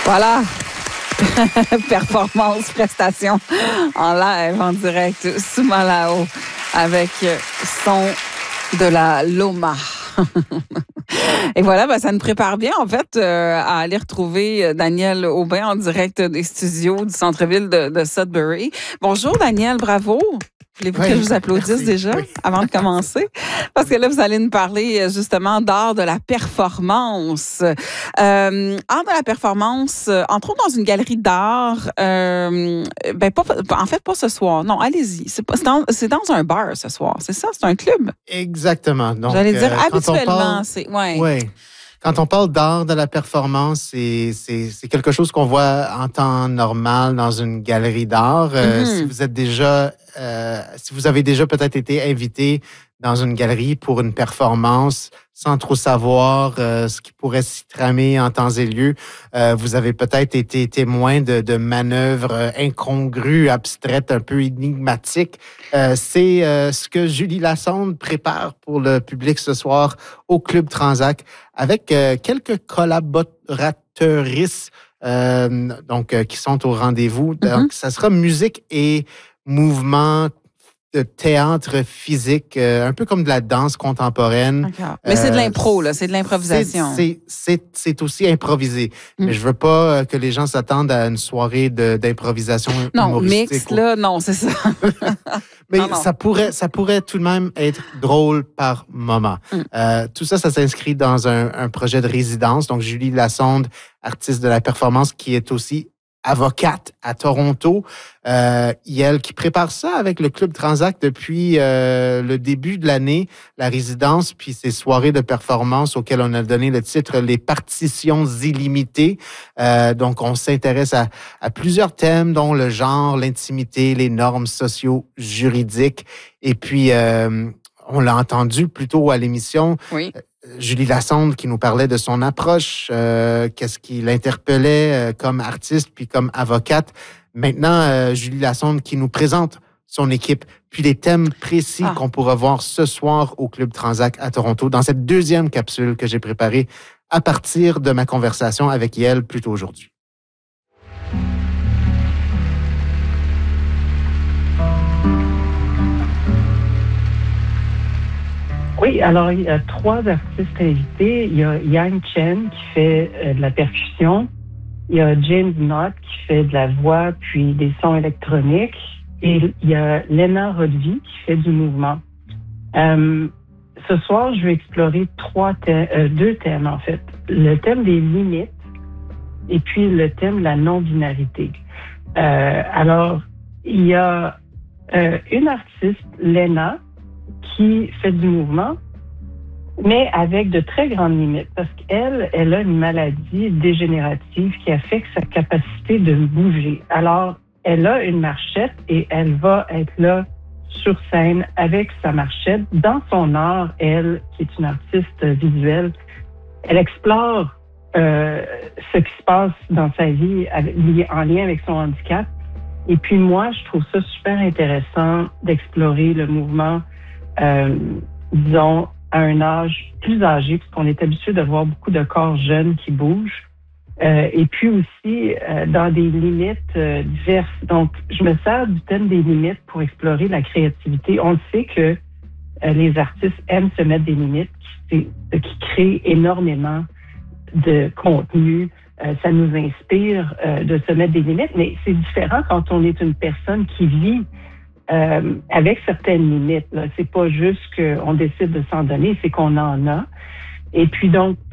Voilà. Performance, prestation en live, en direct, sous Malao, avec son de la Loma. Et voilà, ben, ça nous prépare bien, en fait, à aller retrouver Daniel Aubin en direct des studios du centre-ville de Sudbury. Bonjour, Daniel, bravo. Voulez-vous que je vous applaudisse déjà avant de commencer? Parce que là, vous allez nous parler justement d'art de la performance. Art de la performance, entre autres dans une galerie d'art, en fait, pas ce soir. Non, allez-y. C'est dans un bar ce soir, c'est ça? C'est un club? Exactement. Donc, j'allais dire habituellement, c'est... Ouais. Oui. Quand on parle d'art de la performance, c'est quelque chose qu'on voit en temps normal dans une galerie d'art. Si vous avez déjà peut-être été invité dans une galerie pour une performance sans trop savoir ce qui pourrait s'y tramer en temps et lieu, vous avez peut-être été témoin de manœuvres incongrues, abstraites, un peu énigmatiques. C'est ce que Julie Lassonde prépare pour le public ce soir au Club Transac avec quelques collaborateuristes qui sont au rendez-vous. Donc, ça sera musique et mouvement de théâtre physique, un peu comme de la danse contemporaine. D'accord. Mais c'est de l'impro, là, c'est de l'improvisation. C'est aussi improvisé. Mais je veux pas que les gens s'attendent à une soirée d'improvisation humoristique. Mix, là, non, c'est ça. Mais non. Ça pourrait tout de même être drôle par moment. Tout ça s'inscrit dans un projet de résidence. Donc, Julie Lassonde, artiste de la performance, qui est aussi avocate à Toronto. Elle qui prépare ça avec le Club Transac depuis le début de l'année, la résidence, puis ces soirées de performance auxquelles on a donné le titre « Les partitions illimitées ». Donc, on s'intéresse à plusieurs thèmes, dont le genre, l'intimité, les normes socio-juridiques. Et puis, on l'a entendu plus tôt à l'émission. Oui. Julie Lassonde qui nous parlait de son approche, qu'est-ce qui l'interpellait comme artiste puis comme avocate. Maintenant, Julie Lassonde qui nous présente son équipe, puis les thèmes précis qu'on pourra voir ce soir au Club Transac à Toronto dans cette deuxième capsule que j'ai préparée à partir de ma conversation avec elle plus tôt aujourd'hui. Oui, alors il y a 3 artistes invités. Il y a Yang Chen qui fait de la percussion. Il y a James Knott qui fait de la voix puis des sons électroniques. Et il y a Lena Rodvi qui fait du mouvement. Ce soir, je vais explorer 2 thèmes en fait. Le thème des limites et puis le thème de la non-binarité. Alors, il y a une artiste, Lena, qui fait du mouvement, mais avec de très grandes limites, parce qu'elle a une maladie dégénérative qui affecte sa capacité de bouger. Alors, elle a une marchette et elle va être là sur scène avec sa marchette. Dans son art, elle, qui est une artiste visuelle, elle explore ce qui se passe dans sa vie en lien avec son handicap. Et puis moi, je trouve ça super intéressant d'explorer le mouvement disons, à un âge plus âgé, puisqu'on est habitué de voir beaucoup de corps jeunes qui bougent, et puis aussi dans des limites diverses. Donc, je me sers du thème des limites pour explorer la créativité. On le sait que les artistes aiment se mettre des limites, qui créent énormément de contenu. Ça nous inspire de se mettre des limites, mais c'est différent quand on est une personne qui vit avec certaines limites. Là. C'est pas juste qu'on décide de s'en donner, c'est qu'on en a. Et puis donc,